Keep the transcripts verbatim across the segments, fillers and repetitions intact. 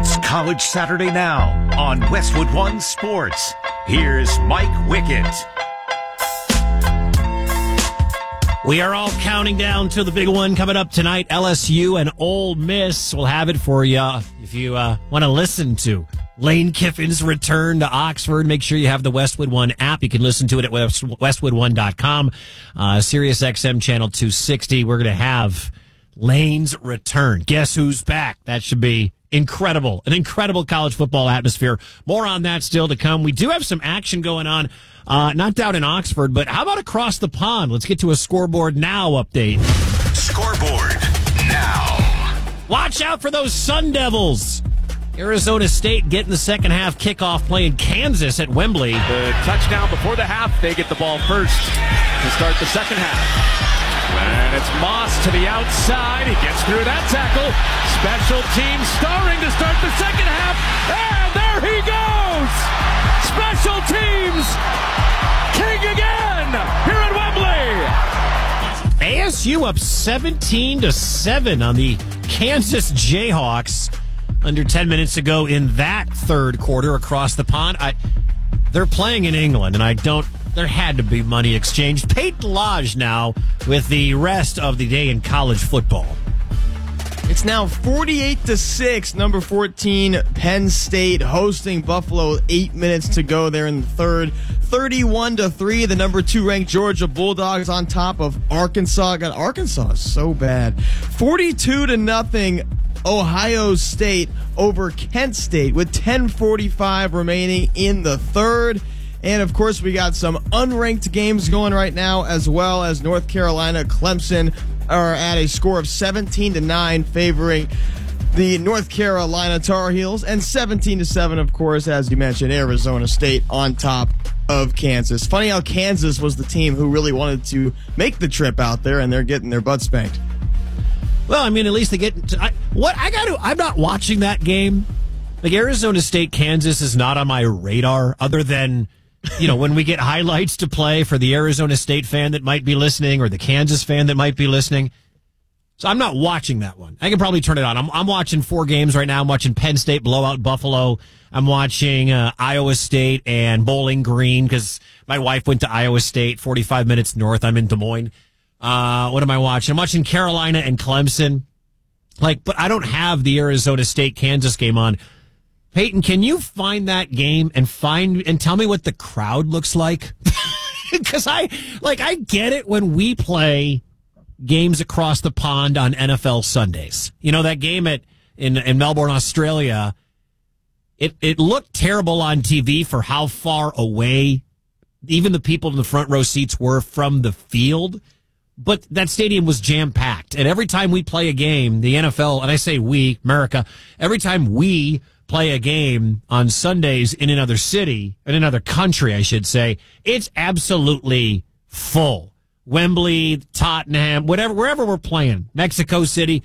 It's College Saturday Now on Westwood One Sports. Here's Mike Wickett. We are all counting down to the big one coming up tonight. L S U and Ole Miss. We'll have it for you if you uh, want to listen to Lane Kiffin's return to Oxford. Make sure you have the Westwood One app. You can listen to it at westwood one dot com. Uh, Sirius X M channel two sixty. We're going to have Lane's return. Guess who's back? That should be incredible. An incredible college football atmosphere. More on that still to come. We do have some action going on, uh, not down in Oxford, but how about across the pond? Let's get to a Scoreboard Now update. Scoreboard Now. Watch out for those Sun Devils. Arizona State getting the second half kickoff playing Kansas at Wembley. The touchdown before the half. They get the ball first to start the second half. And it's Moss to the outside. He gets through that tackle. Special teams starring to start the second half. And there he goes! Special teams king again here at Wembley. A S U up seventeen to seven on the Kansas Jayhawks under ten minutes ago in that third quarter across the pond. I, they're playing in England, and I don't. There had to be money exchanged. Peyton Lodge now with the rest of the day in college football. It's now forty-eight to six. Number fourteen, Penn State hosting Buffalo. Eight minutes to go there in the third. thirty-one to three. The number two ranked Georgia Bulldogs on top of Arkansas. God, Arkansas is so bad. forty-two to nothing. Ohio State over Kent State with ten forty-five remaining in the third. And, of course, we got some unranked games going right now, as well as North Carolina, Clemson are at a score of seventeen to nine, favoring the North Carolina Tar Heels, and seventeen to seven, of course, as you mentioned, Arizona State on top of Kansas. Funny how Kansas was the team who really wanted to make the trip out there, and they're getting their butts spanked. Well, I mean, at least they get to, I, what I got to. I'm not watching that game. Like, Arizona State, Kansas is not on my radar, other than, you know, when we get highlights to play for the Arizona State fan that might be listening or the Kansas fan that might be listening. So I'm not watching that one. I can probably turn it on. I'm, I'm watching four games right now. I'm watching Penn State blow out Buffalo. I'm watching uh, Iowa State and Bowling Green because my wife went to Iowa State, forty-five minutes north. I'm in Des Moines. Uh, what am I watching? I'm watching Carolina and Clemson. Like, but I don't have the Arizona State Kansas game on. Peyton, can you find that game and find and tell me what the crowd looks like? Because I like I get it when we play games across the pond on N F L Sundays. You know, that game at in in Melbourne, Australia. It it looked terrible on T V for how far away even the people in the front row seats were from the field. But that stadium was jam-packed. And every time we play a game, the N F L, and I say we, America, every time we play a game on Sundays in another city, in another country, I should say, it's absolutely full. Wembley, Tottenham, whatever, wherever we're playing, Mexico City.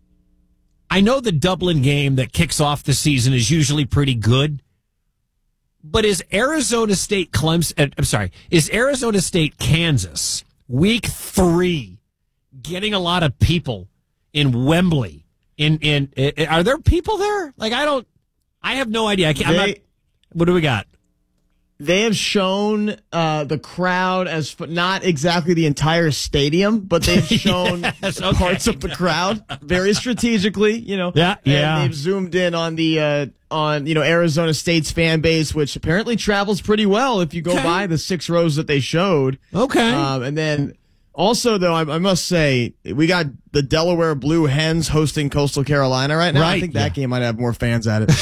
I know the Dublin game that kicks off the season is usually pretty good, but is Arizona State Clemson, I'm sorry, is Arizona State Kansas week three getting a lot of people in Wembley? In, in, in are there people there? Like, I don't, I have no idea. I can't, They, I'm not, what do we got? They have shown uh, the crowd as f- not exactly the entire stadium, but they've shown Yes, okay. parts of the crowd very strategically. You know, Yeah, and yeah. they've zoomed in on the uh, on you know Arizona State's fan base, which apparently travels pretty well if you go Okay. by the six rows that they showed. Okay. Um, and then also, though, I, I must say we got the Delaware Blue Hens hosting Coastal Carolina right now. I Right, think that yeah. game might have more fans at it.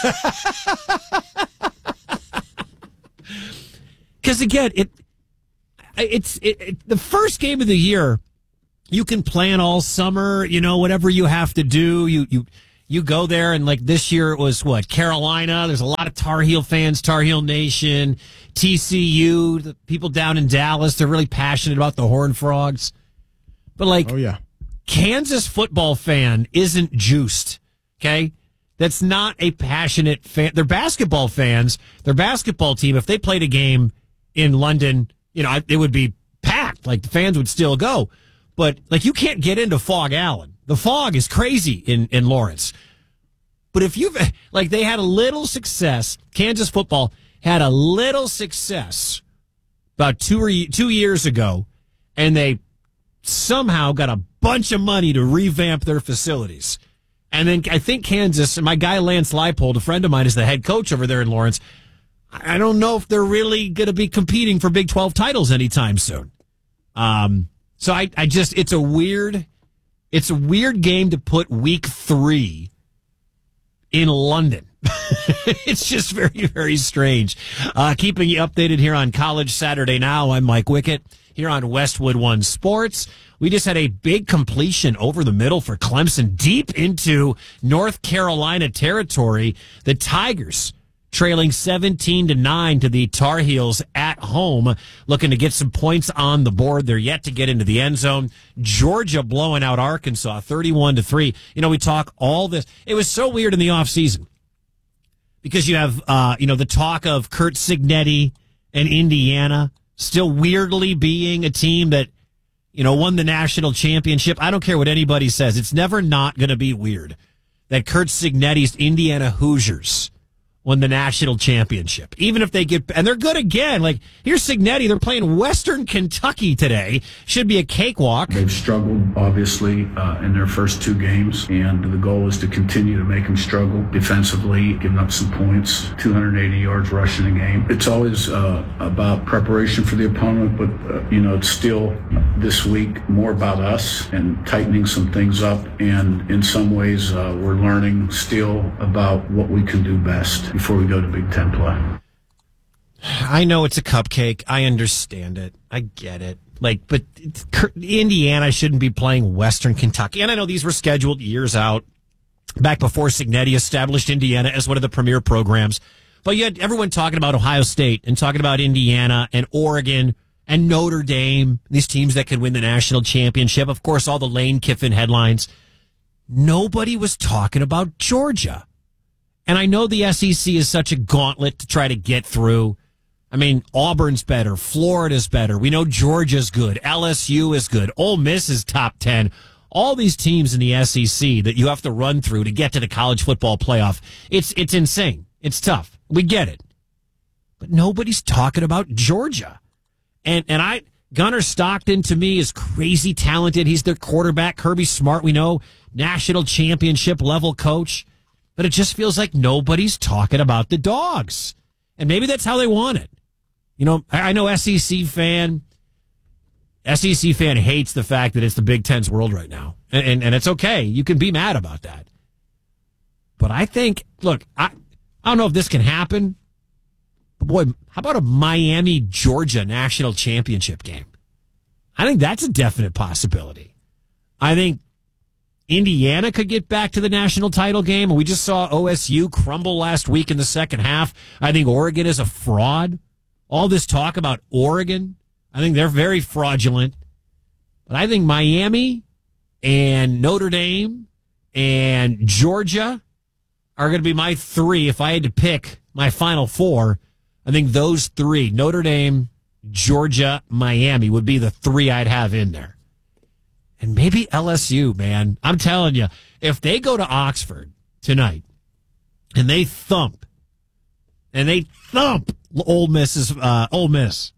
Because again, it it's it, it, the first game of the year. You can plan all summer, you know, whatever you have to do. You you you go there, and like this year it was what, Carolina. There's a lot of Tar Heel fans, Tar Heel Nation, T C U, the people down in Dallas. They're really passionate about the Horned Frogs. But like, Oh yeah. Kansas football fan isn't juiced. Okay. That's not a passionate fan. They're basketball fans. Their basketball team, if they played a game in London, you know, it would be packed. Like, the fans would still go. But, like, you can't get into Fog Allen. The fog is crazy in, in Lawrence. But if you've, like, they had a little success, Kansas football had a little success about two or two years ago, and they somehow got a bunch of money to revamp their facilities. And then I think Kansas, and my guy Lance Leipold, a friend of mine, is the head coach over there in Lawrence. I don't know if they're really going to be competing for Big twelve titles anytime soon. Um, so I, I just, it's a weird, it's a weird game to put week three in London. It's just very, very strange. Uh, keeping you updated here on College Saturday Now. I'm Mike Wickett here on Westwood One Sports. We just had a big completion over the middle for Clemson, deep into North Carolina territory. The Tigers trailing seventeen to nine to the Tar Heels at home, looking to get some points on the board. They're yet to get into the end zone. Georgia blowing out Arkansas thirty-one to three. You know, we talk all this. It was so weird in the offseason because you have, uh, you know, the talk of Curt Cignetti and Indiana still weirdly being a team that, you know, won the national championship. I don't care what anybody says. It's never not going to be weird that Curt Cignetti's Indiana Hoosiers won the national championship. Even if they get, and they're good again. Like, here's Cignetti. They're playing Western Kentucky today. Should be a cakewalk. They've struggled, obviously, uh, in their first two games, and the goal is to continue to make them struggle defensively, giving up some points, two hundred eighty yards rushing a game. It's always uh, about preparation for the opponent, but, uh, you know, it's still this week more about us and tightening some things up. And in some ways, uh, we're learning still about what we can do best before we go to Big Ten play. I know it's a cupcake. I understand it. I get it. Like, but it's, Indiana shouldn't be playing Western Kentucky. And I know these were scheduled years out, back before Cignetti established Indiana as one of the premier programs. But you had everyone talking about Ohio State and talking about Indiana and Oregon and Notre Dame, these teams that could win the national championship. Of course, all the Lane Kiffin headlines. Nobody was talking about Georgia. And I know the S E C is such a gauntlet to try to get through. I mean, Auburn's better. Florida's better. We know Georgia's good. L S U is good. Ole Miss is top ten. All these teams in the S E C that you have to run through to get to the college football playoff. It's, it's insane. It's tough. We get it. But nobody's talking about Georgia. And, and I, Gunnar Stockton to me is crazy talented. He's their quarterback. Kirby Smart, we know, national championship level coach. But it just feels like nobody's talking about the Dogs. And maybe that's how they want it. You know, I know S E C fan, S E C fan hates the fact that it's the Big Ten's world right now. And, and, and it's okay. You can be mad about that. But I think, look, I, I don't know if this can happen. But boy, how about a Miami, Georgia national championship game? I think that's a definite possibility. I think Indiana could get back to the national title game. We just saw O S U crumble last week in the second half. I think Oregon is a fraud. All this talk about Oregon, I think they're very fraudulent. But I think Miami and Notre Dame and Georgia are going to be my three. If I had to pick my final four, I think those three, Notre Dame, Georgia, Miami, would be the three I'd have in there. And maybe L S U, man. I'm telling you, if they go to Oxford tonight and they thump, and they thump Ole Miss's, uh, Ole Miss,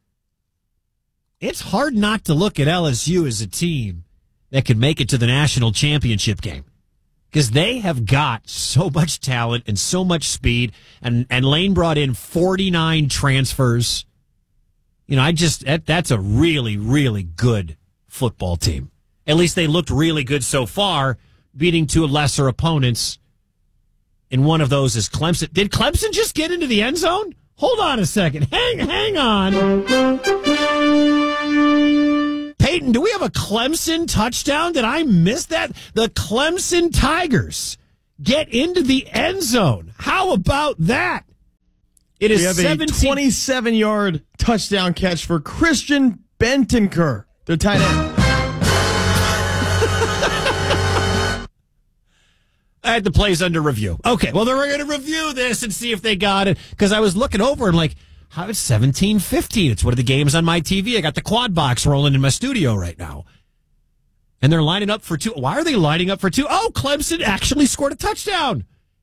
it's hard not to look at L S U as a team that could make it to the national championship game. Because they have got so much talent and so much speed. And, and Lane brought in forty-nine transfers. You know, I just, that, that's a really, really good football team. At least they looked really good so far, beating two lesser opponents. And one of those is Clemson. Did Clemson just get into the end zone? Hold on a second. Hang, hang on. Peyton, do we have a Clemson touchdown? Did I miss that? The Clemson Tigers get into the end zone. How about that? It is we have seventeen a twenty-seven-yard touchdown catch for Christian Bentancur, their tight end. I had the plays under review. Okay, well, they're going to review this and see if they got it. Because I was looking over and like, how is seventeen fifteen? It's one of the games on my T V. I got the quad box rolling in my studio right now. And they're lining up for two. Why are they lining up for two? Oh, Clemson actually scored a touchdown.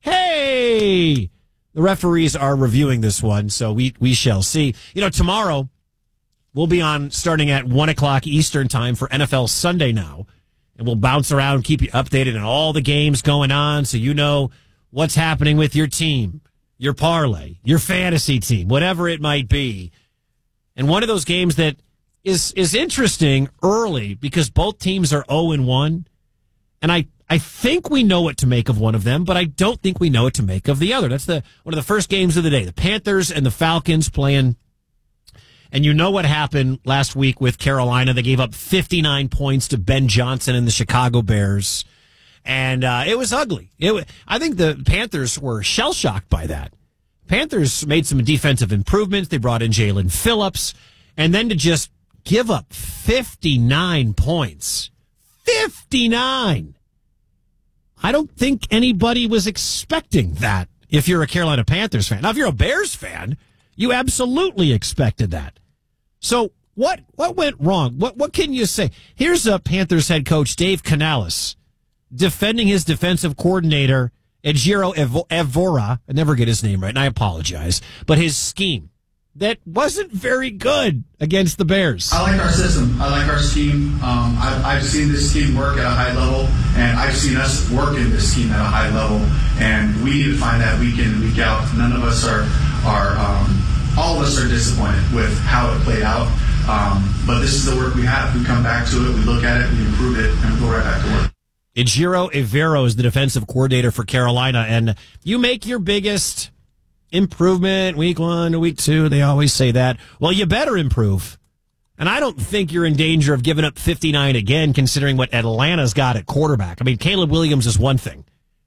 Hey, the referees are reviewing this one, so we, we shall see. You know, tomorrow we'll be on starting at one o'clock Eastern time for N F L Sunday now, and we'll bounce around, keep you updated on all the games going on so you know what's happening with your team, your parlay, your fantasy team, whatever it might be. And one of those games that is is interesting early because both teams are oh and one, and I I think we know what to make of one of them, but I don't think we know what to make of the other. That's the one of the first games of the day. The Panthers and the Falcons playing. And you know what happened last week with Carolina. They gave up fifty-nine points to Ben Johnson and the Chicago Bears. And uh, it was ugly. It, I think the Panthers were shell-shocked by that. Panthers made some defensive improvements. They brought in Jalen Phillips. And then to just give up fifty-nine points. fifty-nine! I don't think anybody was expecting that if you're a Carolina Panthers fan. Now, if you're a Bears fan, you absolutely expected that. So what what went wrong? What what can you say? Here's a Panthers head coach, Dave Canales, defending his defensive coordinator, Ejiro Evora. I never get his name right, and I apologize. But his scheme that wasn't very good against the Bears. I like our system. I like our scheme. Um, I've, I've seen this scheme work at a high level, and I've seen us work in this scheme at a high level. And we need to find that week in and week out. None of us are, are um, all of us are disappointed with how it played out. Um, but this is the work we have. We come back to it, we look at it, we improve it, and we go right back to work. Ejiro Evora is the defensive coordinator for Carolina, and you make your biggest improvement week one to week two. They always say that. Well, you better improve. And I don't think you're in danger of giving up fifty-nine again, considering what Atlanta's got at quarterback. I mean, Caleb Williams is one thing,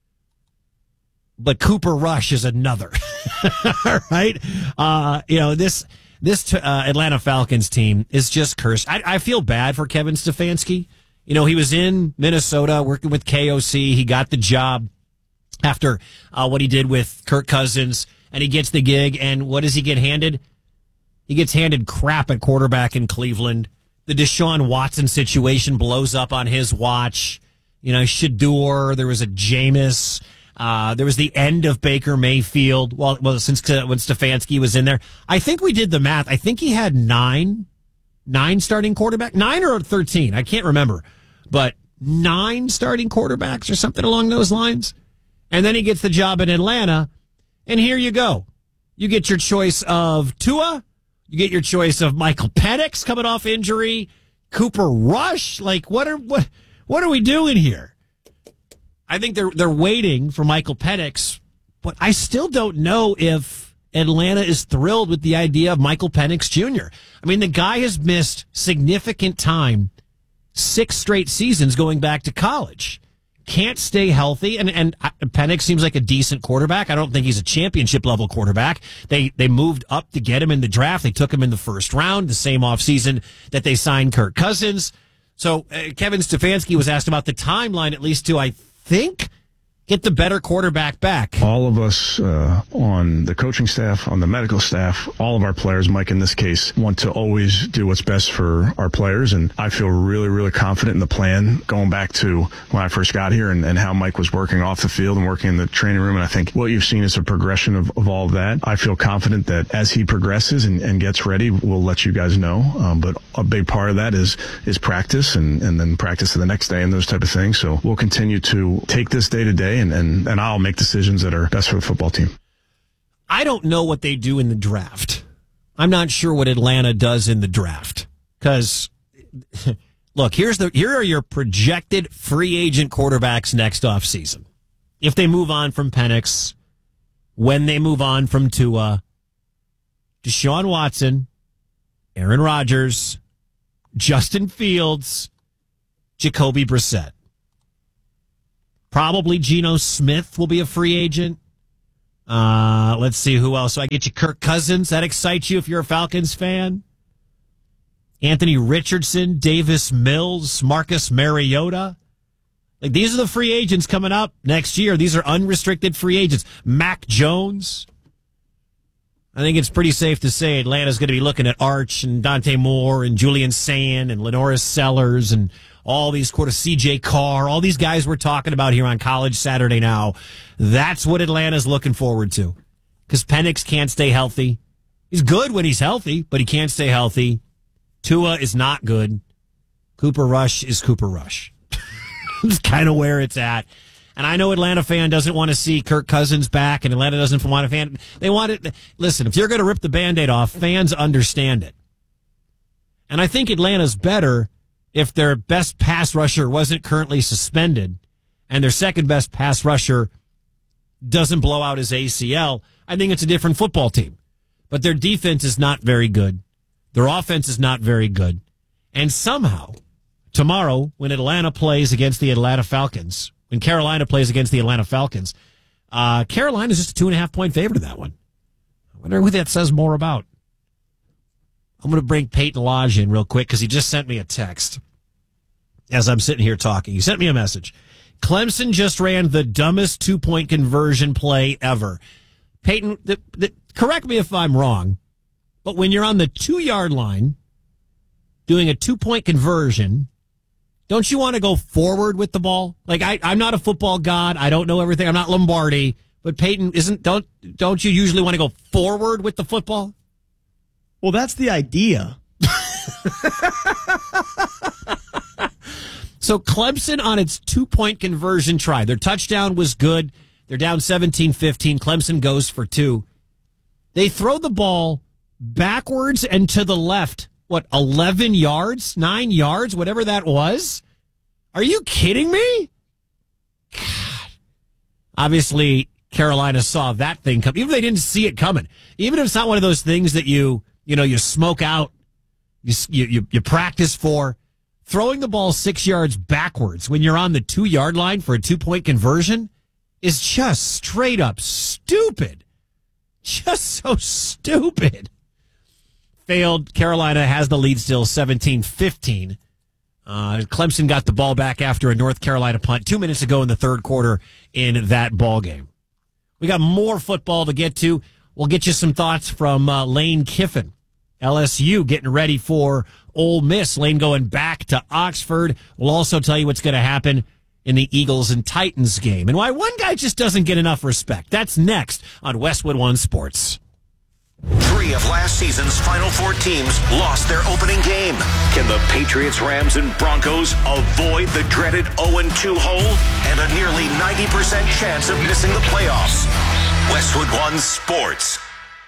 but Cooper Rush is another. All right. Uh, you know, this, this uh, Atlanta Falcons team is just cursed. I, I feel bad for Kevin Stefanski. You know, he was in Minnesota working with K O C. He got the job after uh, what he did with Kirk Cousins. And he gets the gig, and what does he get handed? He gets handed crap at quarterback in Cleveland. The Deshaun Watson situation blows up on his watch. You know, Shador, there was a Jameis. Uh, there was the end of Baker Mayfield. Well, well, since uh, when Stefanski was in there. I think we did the math. I think he had nine, nine starting quarterback, nine or thirteen. I can't remember. But nine starting quarterbacks or something along those lines. And then he gets the job in Atlanta. And here you go. You get your choice of Tua. You get your choice of Michael Penix coming off injury. Cooper Rush. Like, what are what what are we doing here? I think they're they're waiting for Michael Penix, but I still don't know if Atlanta is thrilled with the idea of Michael Penix Junior I mean, the guy has missed significant time, six straight seasons going back to college. Can't stay healthy, and and Penix seems like a decent quarterback. I don't think he's a championship level quarterback. They they moved up to get him in the draft. They took him in the first round, the same offseason that they signed Kirk Cousins. So uh, Kevin Stefanski was asked about the timeline, at least to, I think, get the better quarterback back. All of us uh, on the coaching staff, on the medical staff, all of our players, Mike in this case, want to always do what's best for our players. And I feel really, really confident in the plan going back to when I first got here and, and how Mike was working off the field and working in the training room. And I think what you've seen is a progression of, of all of that. I feel confident that as he progresses and, and gets ready, we'll let you guys know. Um, but a big part of that is is practice and, and then practice the next day and those type of things. So we'll continue to take this day to day. And, and, and I'll make decisions that are best for the football team. I don't know what they do in the draft. I'm not sure what Atlanta does in the draft. Because, look, here's the here are your projected free agent quarterbacks next offseason. If they move on from Penix, when they move on from Tua, Deshaun Watson, Aaron Rodgers, Justin Fields, Jacoby Brissett. Probably Geno Smith will be a free agent. Uh, let's see who else. So I get you Kirk Cousins. That excites you if you're a Falcons fan. Anthony Richardson, Davis Mills, Marcus Mariota. Like, these are the free agents coming up next year. These are unrestricted free agents. Mac Jones. I think it's pretty safe to say Atlanta's going to be looking at Arch and Dante Moore and Julian Sand and Lenoris Sellers and all these quarter C J Carr, all these guys we're talking about here on College Saturday Now. That's what Atlanta's looking forward to. Because Penix can't stay healthy. He's good when he's healthy, but he can't stay healthy. Tua is not good. Cooper Rush is Cooper Rush. It's kind of where it's at. And I know Atlanta fan doesn't want to see Kirk Cousins back, and Atlanta doesn't want to fan. They want it. Listen, if you're going to rip the Band-Aid off, fans understand it. And I think Atlanta's better if their best pass rusher wasn't currently suspended and their second best pass rusher doesn't blow out his A C L. I think it's a different football team. But their defense is not very good. Their offense is not very good. And somehow, tomorrow, when Atlanta plays against the Atlanta Falcons, when Carolina plays against the Atlanta Falcons, uh, Carolina's just a two and a half point favorite in that one. I wonder what that says more about. I'm going to bring Peyton Lodge in real quick because he just sent me a text as I'm sitting here talking. He sent me a message. Clemson just ran the dumbest two-point conversion play ever. Peyton, the, the, correct me if I'm wrong, but when you're on the two-yard line doing a two-point conversion, don't you want to go forward with the ball? Like, I, I'm not a football god. I don't know everything. I'm not Lombardi. But Peyton, isn't don't don't you usually want to go forward with the football? Well, that's the idea. So Clemson on its two-point conversion try. Their touchdown was good. They're down seventeen fifteen. Clemson goes for two. They throw the ball backwards and to the left. What, eleven yards? nine yards? Whatever that was? Are you kidding me? God. Obviously, Carolina saw that thing come. Even if they didn't see it coming. Even if it's not one of those things that you, you know, you smoke out, you, you, you practice for. Throwing the ball six yards backwards when you're on the two-yard line for a two-point conversion is just straight up stupid. Just so stupid. Failed. Carolina has the lead still, seventeen fifteen. Uh, Clemson got the ball back after a North Carolina punt two minutes ago in the third quarter in that ball game. We got more football to get to. We'll get you some thoughts from uh, Lane Kiffin. L S U getting ready for Ole Miss. Lane going back to Oxford. We'll also tell you what's going to happen in the Eagles and Titans game and why one guy just doesn't get enough respect. That's next on Westwood One Sports. Three of last season's Final Four teams lost their opening game. Can the Patriots, Rams, and Broncos avoid the dreaded oh and two hole and a nearly ninety percent chance of missing the playoffs? Westwood One Sports.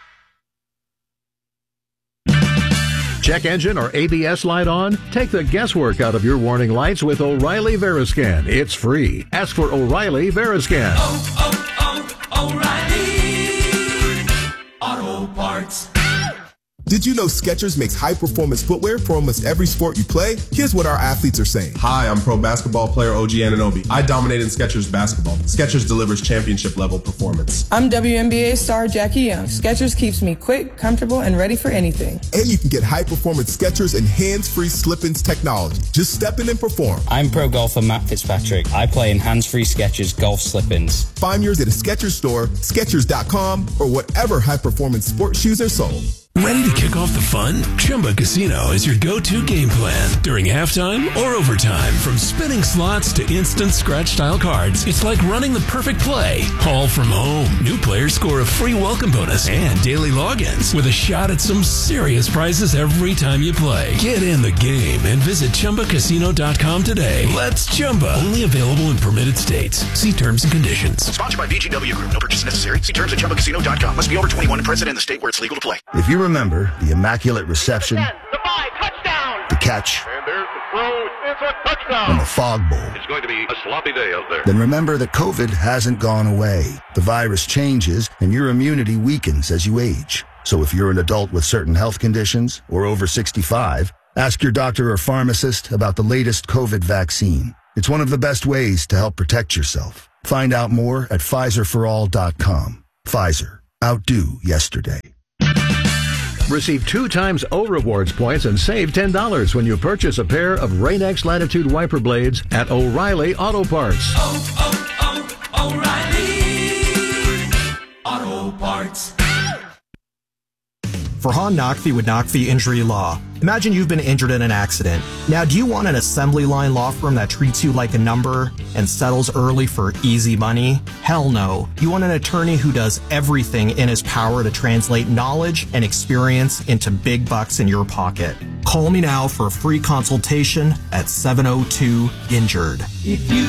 Check engine or A B S light on? Take the guesswork out of your warning lights with O'Reilly Veriscan. It's free. Ask for O'Reilly Veriscan. Oh, oh, oh, O'Reilly Auto Parts. Did you know Skechers makes high-performance footwear for almost every sport you play? Here's what our athletes are saying. Hi, I'm pro basketball player O G Anunoby. I dominate in Skechers basketball. Skechers delivers championship-level performance. I'm W N B A star Jackie Young. Skechers keeps me quick, comfortable, and ready for anything. And you can get high-performance Skechers and hands-free slip-ins technology. Just step in and perform. I'm pro golfer Matt Fitzpatrick. I play in hands-free Skechers golf slip-ins. Find yours at a Skechers store, Skechers dot com, or whatever high-performance sports shoes are sold. Ready to kick off the fun? Chumba Casino is your go-to game plan during halftime or overtime. From spinning slots to instant scratch-style cards, it's like running the perfect play, all from home. New players score a free welcome bonus and daily logins with a shot at some serious prizes every time you play. Get in the game and visit Chumba Casino dot com today. Let's Chumba. Only available in permitted states. See terms and conditions. Sponsored by V G W Group. No purchase necessary. See terms at Chumba Casino dot com. Must be over twenty-one and present in the state where it's legal to play. If you remember the immaculate reception, the catch, and there's the throw. It's a touchdown. and the fog bowl, It's going to be a sloppy day out there. then remember that COVID hasn't gone away. The virus changes and your immunity weakens as you age. So if you're an adult with certain health conditions or over sixty-five, ask your doctor or pharmacist about the latest COVID vaccine. It's one of the best ways to help protect yourself. Find out more at Pfizer for all dot com. Pfizer. Outdo yesterday. Receive two times O Rewards points and save ten dollars when you purchase a pair of Rain-X Latitude wiper blades at O'Reilly Auto Parts. Oh, oh, oh, O'Reilly Auto Parts. Farhan Naqvi with Naqvi Injury Law. Imagine you've been injured in an accident. Now, do you want an assembly line law firm that treats you like a number and settles early for easy money? Hell no. You want an attorney who does everything in his power to translate knowledge and experience into big bucks in your pocket. Call me now for a free consultation at seven oh two injured. If you